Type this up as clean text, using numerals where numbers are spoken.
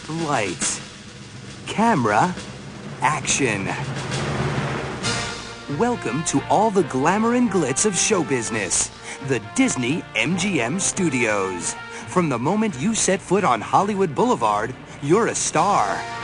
Lights, camera, action. Welcome to all the glamour and glitz of show business, the Disney MGM Studios. From the moment you set foot on Hollywood Boulevard, you're a star.